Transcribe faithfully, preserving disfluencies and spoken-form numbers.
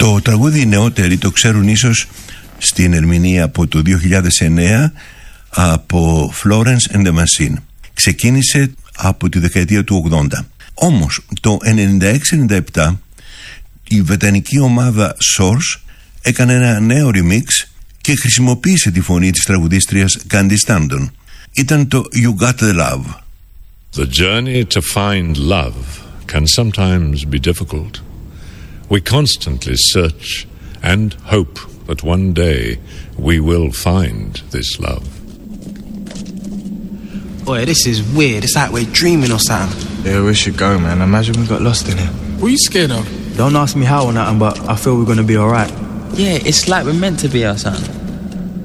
Το τραγούδι οι νεότεροι το ξέρουν ίσως στην ερμηνεία από το δύο χιλιάδες εννέα από Florence and the Machine. Ξεκίνησε από τη δεκαετία του ογδόντα. Όμως το ενενήντα έξι ενενήντα επτά η βρετανική ομάδα Source έκανε ένα νέο remix και χρησιμοποίησε τη φωνή της τραγουδίστριας Candy Stanton. Ήταν το You Got the Love. The journey to find love can sometimes be difficult. We constantly search and hope that one day we will find this love. Boy, this is weird. It's like we're dreaming or something. Yeah, we should go, man. Imagine we got lost in it. What are you scared of? Don't ask me how or nothing, but I feel we're gonna be alright. Yeah, it's like we're meant to be or something.